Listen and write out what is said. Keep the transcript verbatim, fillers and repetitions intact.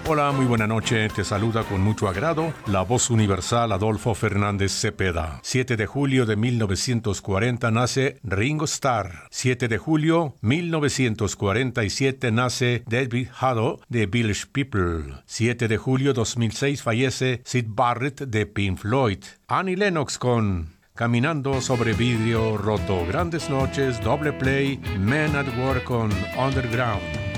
Hola, muy buena noche. Te saluda con mucho agrado la voz universal Adolfo Fernández Cepeda. siete de julio de mil novecientos cuarenta nace Ringo Starr. siete de julio de mil novecientos cuarenta y siete nace David Haddo de Village People. siete de julio de dos mil seis fallece Syd Barrett de Pink Floyd. Annie Lennox con Caminando sobre vidrio roto. Grandes noches, doble play, Men at Work on Underground.